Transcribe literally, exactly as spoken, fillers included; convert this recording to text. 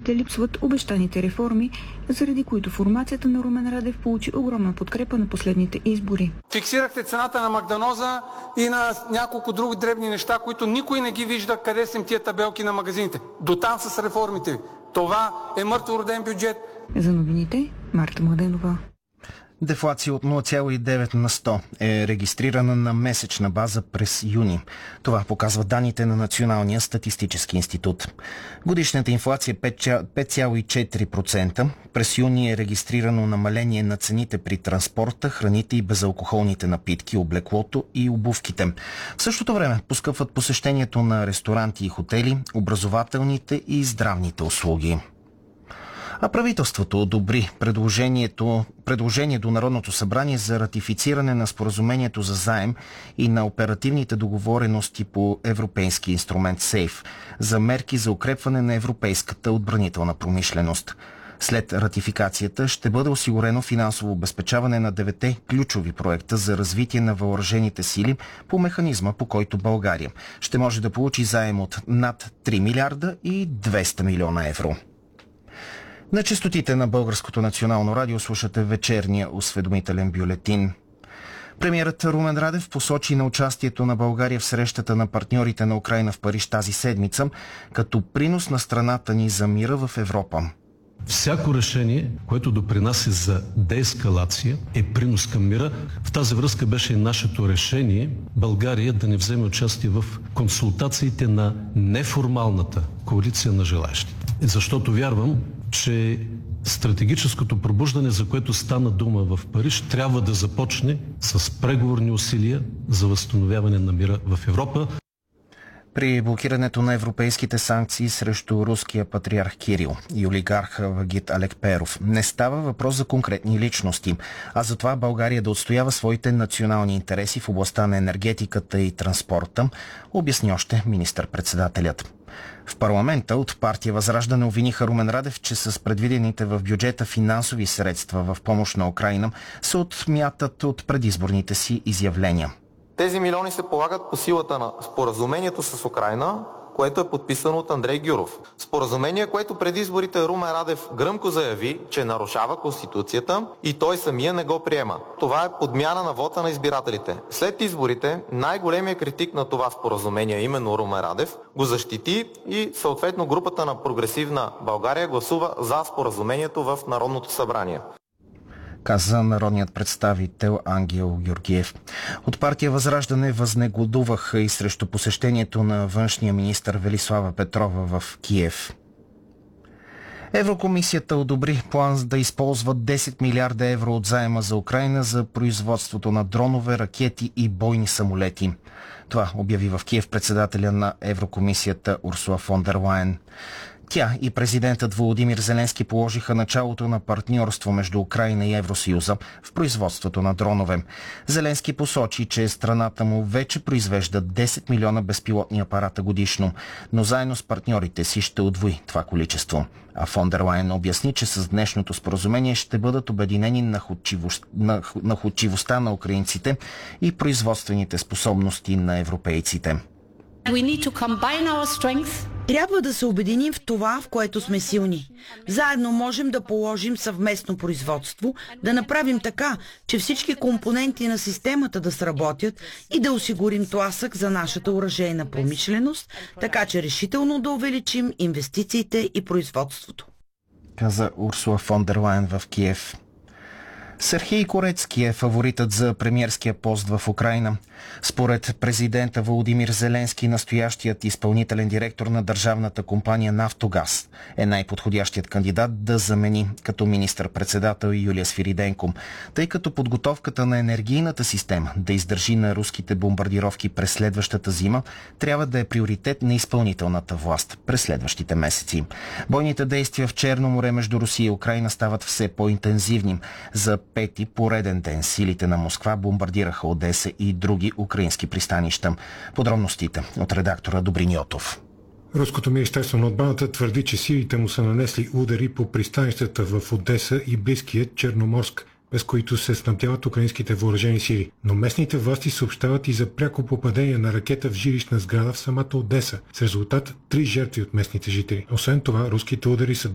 политиците липсват обещаните реформи, заради които формацията на Румен Радев получи огромна подкрепа на последните избори. Фиксирахте цената на Магданоза и на няколко други дребни неща, които никой не ги вижда къде са им тия табелки на магазините. Дотам с реформите ви. Това е мъртвороден бюджет. За новините, Марта Младенова. Дефлация от нула цяло и девет на сто е регистрирана на месечна база през юни. Това показва данните на Националния статистически институт. Годишната инфлация е пет цяло и четири процента. През юни е регистрирано намаление на цените при транспорта, храните и безалкохолните напитки, облеклото и обувките. В същото време поскъпват посещението на ресторанти и хотели, образователните и здравните услуги. А правителството одобри предложението, предложение до Народното събрание за ратифициране на споразумението за заем и на оперативните договорености по европейски инструмент СЕЙФ за мерки за укрепване на европейската отбранителна промишленост. След ратификацията ще бъде осигурено финансово обезпечаване на деветте ключови проекта за развитие на въоръжените сили по механизма, по който България ще може да получи заем от над три милиарда и двеста милиона евро. На честотите на Българското национално радио слушате вечерния осведомителен бюлетин. Премиерът Румен Радев посочи на участието на България в срещата на партньорите на Украйна в Париж тази седмица като принос на страната ни за мира в Европа. Всяко решение, което допринася за деескалация, е принос към мира. В тази връзка беше и нашето решение България да не вземе участие в консултациите на неформалната коалиция на желаящите. Защото вярвам, че стратегическото пробуждане, за което стана дума в Париж, трябва да започне с преговорни усилия за възстановяване на мира в Европа. При блокирането на европейските санкции срещу руския патриарх Кирил и олигарха Вагит Алекперов не става въпрос за конкретни личности, а за това България да отстоява своите национални интереси в областта на енергетиката и транспорта, обясни още министър-председателят. В парламента от партия Възраждане обвиниха Румен Радев, че с предвидените в бюджета финансови средства в помощ на Украйна се отмятат от предизборните си изявления. Тези милиони се полагат по силата на споразумението с Украйна, което е подписано от Андрей Гюров. Споразумение, което преди изборите Румен Радев гръмко заяви, че нарушава Конституцията и той самия не го приема. Това е подмяна на вота на избирателите. След изборите най-големият критик на това споразумение, именно Румен Радев, го защити и съответно групата на Прогресивна България гласува за споразумението в Народното събрание, каза народният представител Ангел Георгиев. От партия Възраждане възнегодуваха и срещу посещението на външния министър Велислава Петрова в Киев. Еврокомисията одобри план да използва десет милиарда евро от заема за Украйна за производството на дронове, ракети и бойни самолети. Това обяви в Киев председателя на Еврокомисията Урсула фон дер Лайен. Тя и президентът Володимир Зеленски положиха началото на партньорство между Украйна и Евросъюза в производството на дронове. Зеленски посочи, че страната му вече произвежда десет милиона безпилотни апарата годишно, но заедно с партньорите си ще удвои това количество. А фон дер Лайен обясни, че с днешното споразумение ще бъдат обединени находчивост, находчивостта на украинците и производствените способности на европейците. Трябва да се обединим в това, в което сме силни. Заедно можем да положим съвместно производство, да направим така, че всички компоненти на системата да сработят и да осигурим тласък за нашата оръжейна промишленост, така че решително да увеличим инвестициите и производството, каза Урсула фон дер Лайен в Киев. Сергей Корецки е фаворитът за премиерския пост в Украйна. Според президента Володимир Зеленски, настоящият изпълнителен директор на държавната компания «Нафтогаз» е най-подходящият кандидат да замени като министър-председател Юлия Свириденко, тъй като подготовката на енергийната система да издържи на руските бомбардировки през следващата зима трябва да е приоритет на изпълнителната власт през следващите месеци. Бойните действия в Черно море между Русия и Украйна стават все по-интензивни. За пети пореден ден силите на Москва бомбардираха Одеса и други украински пристанища. Подробностите от редактора Добрин Йотов. Руското министерство на отбраната твърди, че силите му са нанесли удари по пристанищата в Одеса и близкия Черноморск, без които се снабдяват украинските въоръжени сили. Но местните власти съобщават и за пряко попадение на ракета в жилищна сграда в самата Одеса, с резултат три жертви от местните жители. Освен това, руските удари са